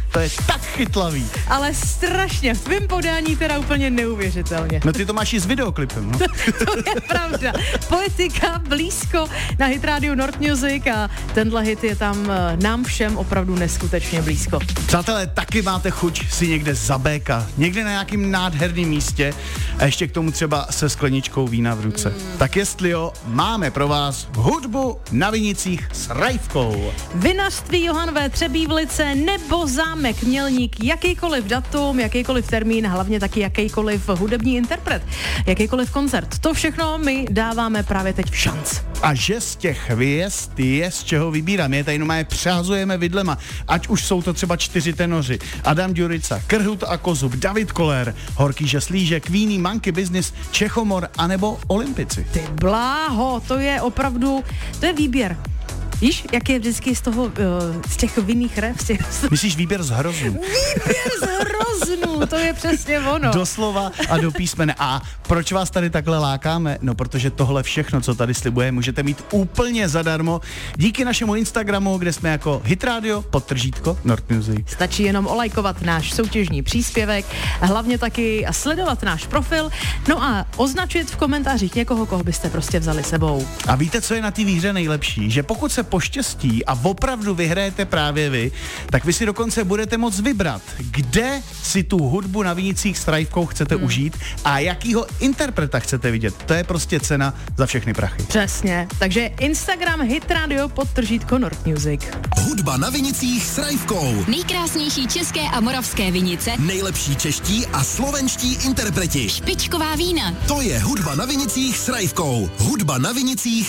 To je tak chytlavý. Ale strašně, v tvým podání teda úplně neuvěřitelně. No ty to máš i s videoklipem, no. To je pravda. Poetika blízko na Hit Radio North Music a tenhle hit je tam nám všem opravdu neskutečně blízko. Přátelé, taky máte chuť si někde zabékat, někde na nějakým nádherným místě a ještě k tomu třeba se skleničkou vína v ruce. Tak jestli jo, máme pro vás hudbu na Vinicích s Rajvkou. Vinařství Johan V. Třebívlice nebo Zámek Mělník, jakýkoliv datum, jakýkoliv termín, hlavně taky jakýkoliv hudební interpret, jakýkoliv koncert. To všechno my dáváme právě teď v šanc. A že z těch hvězd je z čeho vybírat. My je tady normálně přehazujeme vidlema. Ať už jsou to třeba 4 tenoři. Adam Ďurica, Krhut a Kozub, David Koller, Horký Žeslížek, Queenie, Monkey Business, Čechomor anebo Olympici. Ty bláho, to je opravdu, to je výběr. Víš, jak je vždycky z toho, z těch vinných rev? Myslíš výběr z hroznů? Výběr z hroznů, to je přesně ono. Doslova a do písmene. A proč vás tady takhle lákáme? No, protože tohle všechno, co tady slibuje, můžete mít úplně zadarmo díky našemu Instagramu, kde jsme jako Hitradio _ North Music. Stačí jenom olajkovat náš soutěžní příspěvek, hlavně taky sledovat náš profil, no a označit v komentářích někoho, koho byste prostě vzali sebou. A víte, co je na té výhře nejlepší? Že pokud se poštěstí a opravdu vyhrajete právě vy, tak vy si dokonce budete moct vybrat, kde si tu hudbu na Vinicích s Rajvkou chcete užít a jakýho interpreta chcete vidět. To je prostě cena za všechny prachy. Přesně, takže Instagram Hitradio _ North Music. Hudba na Vinicích s Rajvkou. Nejkrásnější české a moravské vinice, Nejlepší čeští a slovenští interpreti. špičková vína. To je Hudba na Vinicích s Rajvkou. Hudba na Vinicích